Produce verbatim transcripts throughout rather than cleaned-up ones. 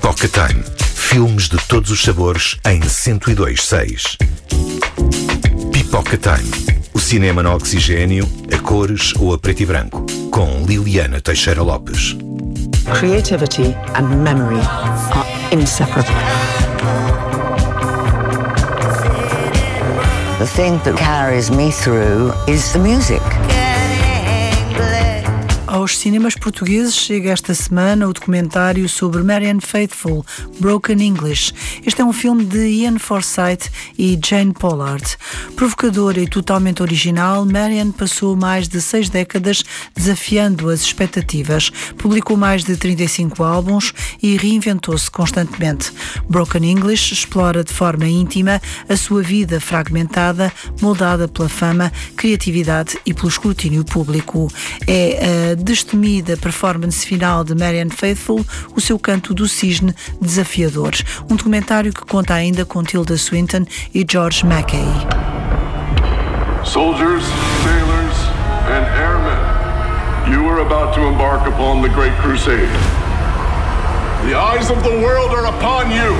Pipoca Time. Filmes de todos os sabores em cento e dois ponto seis. Pipoca Time. O cinema no oxigênio, a cores ou a preto e branco. Com Liliana Teixeira Lopes. Creativity and memory are inseparable. The thing that carries me through is the music. Aos cinemas portugueses chega esta semana o documentário sobre Marianne Faithfull, Broken English. Este é um filme de Ian Forsythe e Jane Pollard. Provocadora e totalmente original, Marianne passou mais de seis décadas desafiando as expectativas. Publicou mais de trinta e cinco álbuns e reinventou-se constantemente. Broken English explora de forma íntima a sua vida fragmentada, moldada pela fama, criatividade e pelo escrutínio público. É a destemida performance final de Marianne Faithfull, o seu canto do cisne desafiador. Um documentário que conta ainda com Tilda Swinton e George Mackay. Soldiers, sailors, and airmen, you are about to embark upon the Great Crusade. The eyes of the world are upon you.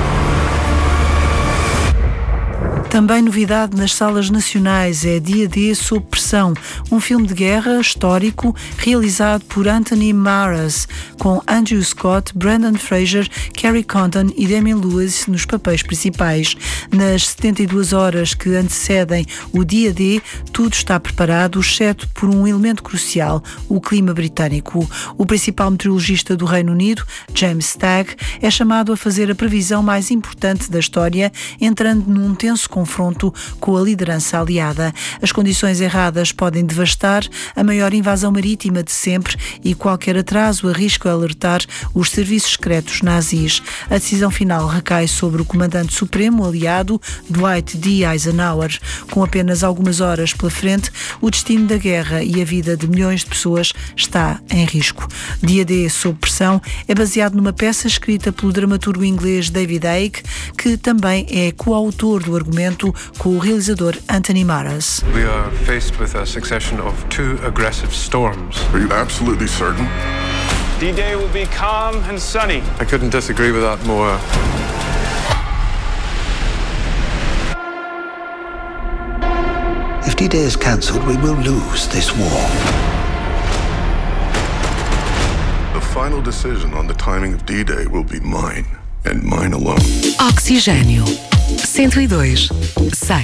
Também novidade nas salas nacionais é Dia D Sob Pressão, um filme de guerra histórico realizado por Anthony Maras, com Andrew Scott, Brendan Fraser, Kerry Condon e Damian Lewis nos papéis principais. Nas setenta e duas horas que antecedem o Dia D, tudo está preparado, exceto por um elemento crucial, o clima britânico. O principal meteorologista do Reino Unido, James Stagg, é chamado a fazer a previsão mais importante da história, entrando num tenso confronto com a liderança aliada. As condições erradas podem devastar a maior invasão marítima de sempre e qualquer atraso arrisca alertar os serviços secretos nazis. A decisão final recai sobre o comandante supremo aliado, Dwight D. Eisenhower. Com apenas algumas horas pela frente, o destino da guerra e a vida de milhões de pessoas está em risco. Dia D Sob Pressão é baseado numa peça escrita pelo dramaturgo inglês David Icke, que também é coautor do argumento com o realizador Anthony Maras. We are faced with a succession of two aggressive storms. Are you absolutely certain? D-Day will be calm and sunny. I couldn't disagree with that more. If D-Day is cancelled, we will lose this war. The final decision on the timing of D-Day will be mine, and mine alone. Oxigênio cento e dois ponto seis.